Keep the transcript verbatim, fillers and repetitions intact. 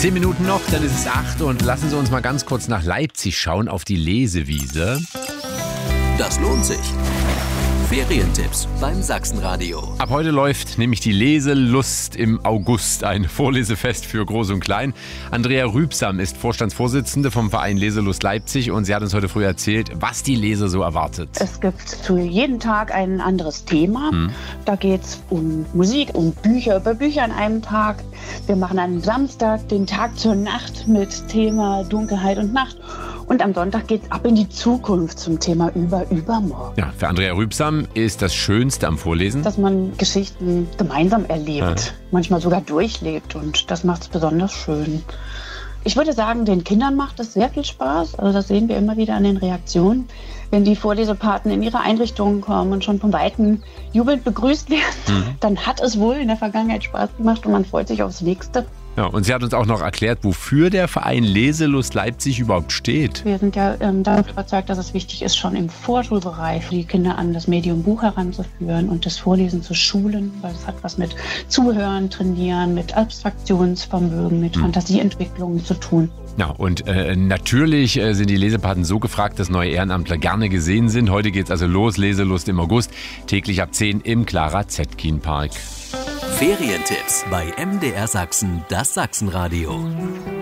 Zehn Minuten noch, dann ist es acht und lassen Sie uns mal ganz kurz nach Leipzig schauen auf die Lesewiese. Das lohnt sich. Ferientipps beim Sachsenradio. Ab heute läuft nämlich die Leselust im August, ein Vorlesefest für Groß und Klein. Andrea Rübsam ist Vorstandsvorsitzende vom Verein Leselust Leipzig und sie hat uns heute früh erzählt, was die Leser so erwartet. Es gibt zu jedem Tag ein anderes Thema. Hm. Da geht es um Musik, um Bücher, über Bücher an einem Tag. Wir machen am Samstag den Tag zur Nacht mit Thema Dunkelheit und Nacht. Und am Sonntag geht es ab in die Zukunft zum Thema über übermorgen. Ja, für Andrea Rübsam ist das Schönste am Vorlesen, dass man Geschichten gemeinsam erlebt, ja. manchmal sogar durchlebt und das macht es besonders schön. Ich würde sagen, den Kindern macht es sehr viel Spaß. Also das sehen wir immer wieder an den Reaktionen. Wenn die Vorlesepaten in ihre Einrichtungen kommen und schon von Weitem jubelnd begrüßt werden, mhm. dann hat es wohl in der Vergangenheit Spaß gemacht und man freut sich aufs Nächste. Ja, und sie hat uns auch noch erklärt, wofür der Verein Leselust Leipzig überhaupt steht. Wir sind ja ähm, davon überzeugt, dass es wichtig ist, schon im Vorschulbereich die Kinder an das Medium Buch heranzuführen und das Vorlesen zu schulen, weil es hat was mit Zuhören, Trainieren, mit Abstraktionsvermögen, mit hm. Fantasieentwicklung zu tun. Ja, und äh, natürlich äh, sind die Lesepaten so gefragt, dass neue Ehrenamtler gerne gesehen sind. Heute geht's also los, Leselust im August, täglich ab zehn im Clara Zetkin Park. Ferientipps bei M D R Sachsen, das Sachsenradio.